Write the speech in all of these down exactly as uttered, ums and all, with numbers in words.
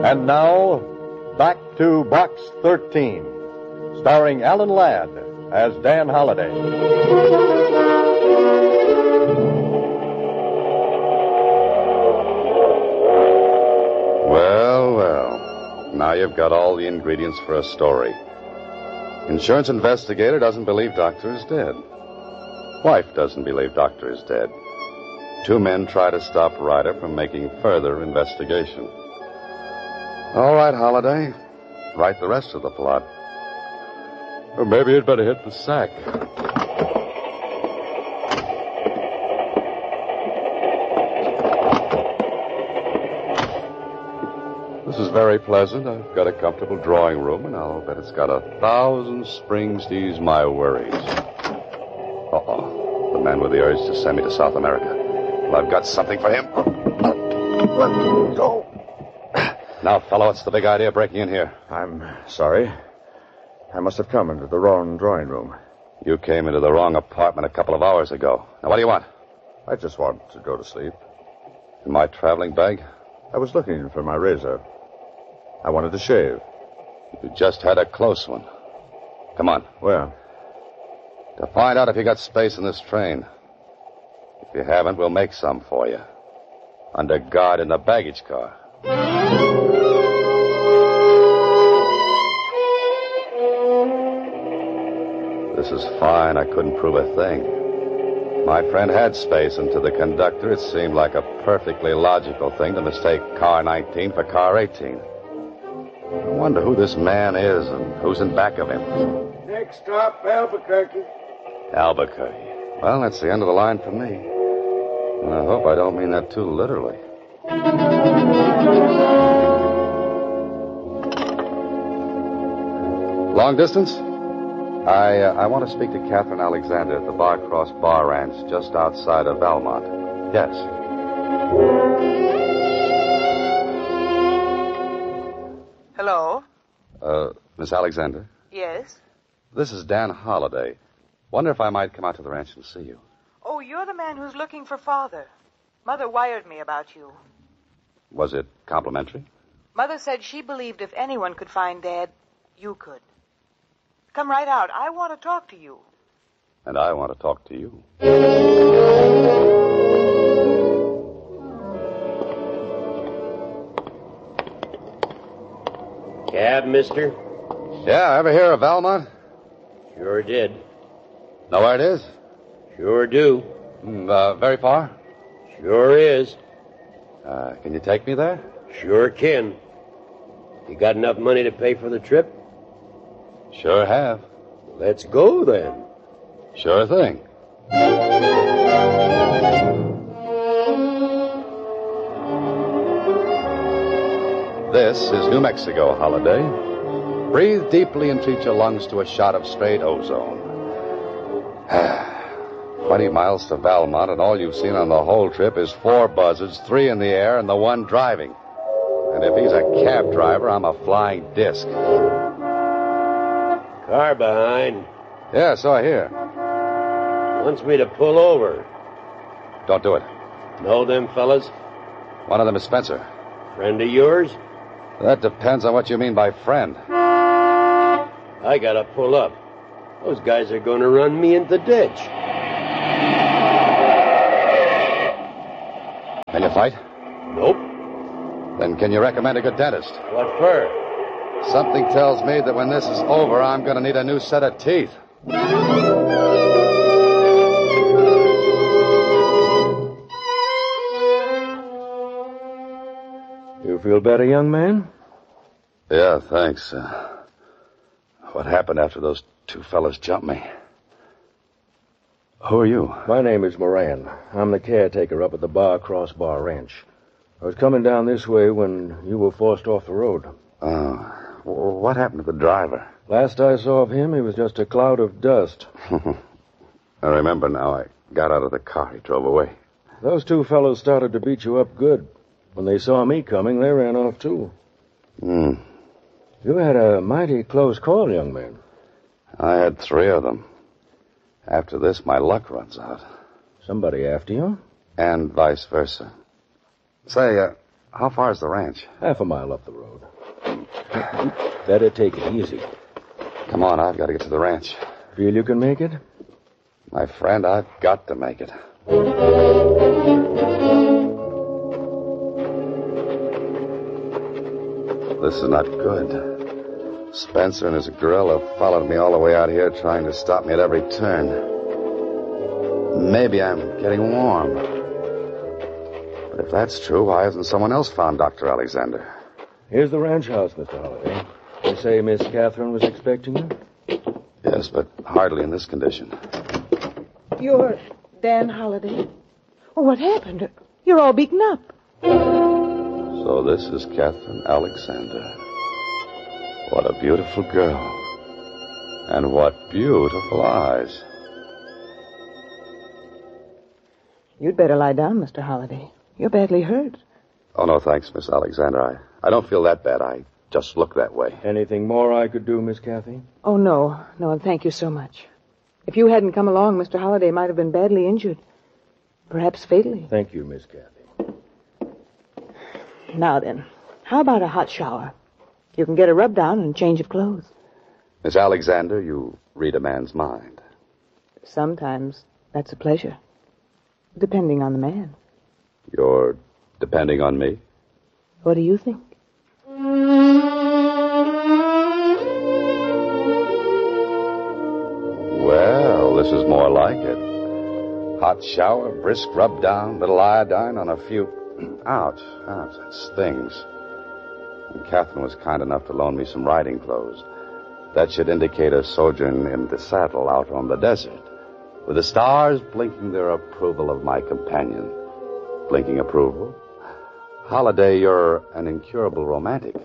And now, back to Box thirteen, starring Alan Ladd as Dan Holliday. Well, well. Now you've got all the ingredients for a story. Insurance investigator doesn't believe doctor is dead. Wife doesn't believe doctor is dead. Two men try to stop Ryder from making further investigation. All right, Holliday. Write the rest of the plot. Or maybe you'd better hit the sack. This is very pleasant. I've got a comfortable drawing room, and I'll bet it's got a thousand springs to ease my worries. Uh-oh. The man with the urge to send me to South America. Well, I've got something for him. Let me go. Now, fellow, what's the big idea breaking in here? I'm sorry. I must have come into the wrong drawing room. You came into the wrong apartment a couple of hours ago. Now, what do you want? I just want to go to sleep. In my traveling bag? I was looking for my razor. I wanted to shave. You just had a close one. Come on. Where? To find out if you got space in this train. If you haven't, we'll make some for you. Under guard in the baggage car. This is fine. I couldn't prove a thing. My friend had space, and to the conductor, it seemed like a perfectly logical thing to mistake car nineteen for car eighteen. I wonder who this man is and who's in back of him. Next stop, Albuquerque. Albuquerque. Well, that's the end of the line for me. And I hope I don't mean that too literally. Long distance? I uh, I want to speak to Catherine Alexander at the Barcross Bar Ranch just outside of Valmont. Yes. Hello? Uh, Miss Alexander? Yes? This is Dan Holliday. Wonder if I might come out to the ranch and see you. Oh, you're the man who's looking for Father. Mother wired me about you. Was it complimentary? Mother said she believed if anyone could find Dad, you could. Come right out. I want to talk to you. And I want to talk to you. Cab, mister? Yeah, ever hear of Valmont? Sure did. Know where it is? Sure do. Mm, uh, very far? Sure is. Uh, can you take me there? Sure can. You got enough money to pay for the trip? Sure have. Let's go, then. Sure thing. This is New Mexico, Holiday. Breathe deeply and treat your lungs to a shot of straight ozone. Twenty miles to Valmont, and all you've seen on the whole trip is four buzzards, three in the air, and the one driving. And if he's a cab driver, I'm a flying disc. Car behind. Yeah, so I hear. Wants me to pull over. Don't do it. Know them fellas? One of them is Spencer. Friend of yours? That depends on what you mean by friend. I gotta pull up. Those guys are gonna run me into the ditch. Can you fight? Nope. Then can you recommend a good dentist? What for? Something tells me that when this is over, I'm going to need a new set of teeth. You feel better, young man? Yeah, thanks. Uh, what happened after those two fellas jumped me? Who are you? My name is Moran. I'm the caretaker up at the Barcross Bar Ranch. I was coming down this way when you were forced off the road. Oh. What happened to the driver? Last I saw of him, he was just a cloud of dust. I remember now. I got out of the car. He drove away. Those two fellows started to beat you up good. When they saw me coming, they ran off, too. Hmm. You had a mighty close call, young man. I had three of them. After this, my luck runs out. Somebody after you? And vice versa. Say, uh, How far is the ranch? Half a mile up the road. Better take it easy. Come on, I've got to get to the ranch. Feel you can make it? My friend, I've got to make it. This is not good. Spencer and his gorilla followed me all the way out here, trying to stop me at every turn. Maybe I'm getting warm. But if that's true, why hasn't someone else found Doctor Alexander? Here's the ranch house, Mister Holliday. They say Miss Catherine was expecting you? Yes, but hardly in this condition. You're Dan Holliday? Oh, what happened? You're all beaten up. So this is Catherine Alexander. What a beautiful girl. And what beautiful eyes. You'd better lie down, Mister Holliday. You're badly hurt. Oh, no, thanks, Miss Alexander. I, I don't feel that bad. I just look that way. Anything more I could do, Miss Kathy? Oh, no. No, and thank you so much. If you hadn't come along, Mister Holliday might have been badly injured. Perhaps fatally. Thank you, Miss Kathy. Now then, how about a hot shower? You can get a rub down and change of clothes. Miss Alexander, you read a man's mind. Sometimes that's a pleasure. Depending on the man. You're depending on me? What do you think? Well, this is more like it. Hot shower, brisk rub down, little iodine on a few... Ouch, ouch, that stings. And Catherine was kind enough to loan me some riding clothes. That should indicate a sojourn in the saddle out on the desert, with the stars blinking their approval of my companion. Blinking approval? Holliday, you're an incurable romantic.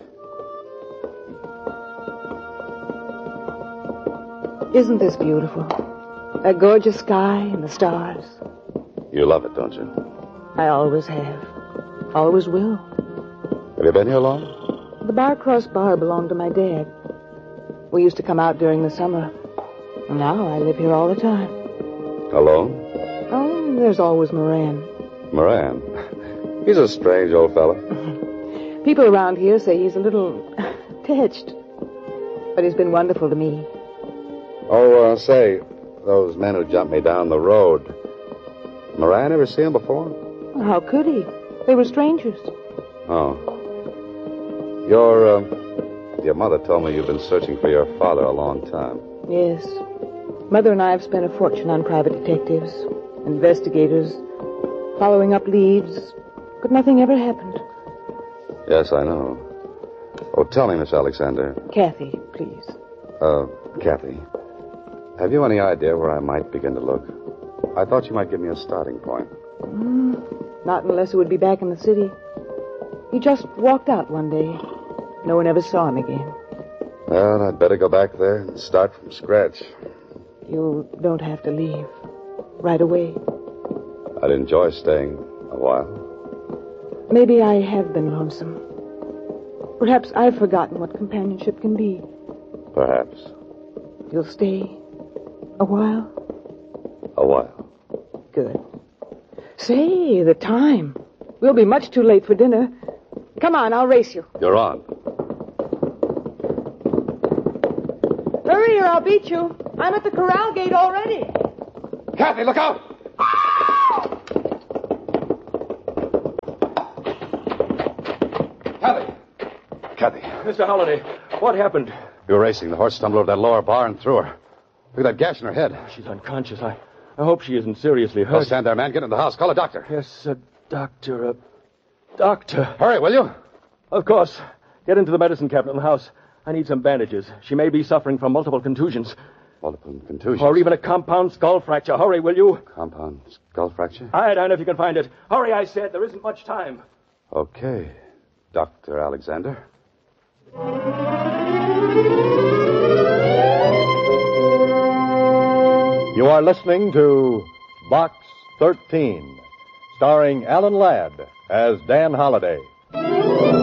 Isn't this beautiful? That gorgeous sky and the stars. You love it, don't you? I always have. Always will. Have you been here long? The Barcross Bar belonged to my dad. We used to come out during the summer. Now I live here all the time. Alone? Oh, there's always Moran. Moran? He's a strange old fella. People around here say he's a little touched. But he's been wonderful to me. Oh, uh, say, those men who jumped me down the road. Moran, ever see him before? How could he? They were strangers. Oh. Your, uh, your mother told me you've been searching for your father a long time. Yes. Mother and I have spent a fortune on private detectives, investigators, following up leads, but nothing ever happened. Yes, I know. Oh, tell me, Miss Alexander. Kathy, please. Uh, Kathy, have you any idea where I might begin to look? I thought you might give me a starting point. Mm, not unless it would be back in the city. He just walked out one day. No one ever saw him again. Well, I'd better go back there and start from scratch. You don't have to leave. Right away. I'd enjoy staying a while. Maybe I have been lonesome. Perhaps I've forgotten what companionship can be. Perhaps. You'll stay a while? A while. Good. Say, the time. We'll be much too late for dinner. Come on, I'll race you. You're on. Hurry or I'll beat you. I'm at the corral gate already. Kathy, look out! Kathy! Kathy. Mister Holliday, what happened? You were racing. The horse stumbled over that lower bar and threw her. Look at that gash in her head. She's unconscious. I, I hope she isn't seriously hurt. Don't stand there, man. Get in the house. Call a doctor. Yes, a doctor, a doctor. Hurry, will you? Of course. Get into the medicine cabinet in the house. I need some bandages. She may be suffering from multiple contusions. Multiple contusions. Or even a compound skull fracture. Hurry, will you? Compound skull fracture? Iodine, if you can find it. Hurry, I said. There isn't much time. Okay, Doctor Alexander. You are listening to Box thirteen, starring Alan Ladd as Dan Holliday.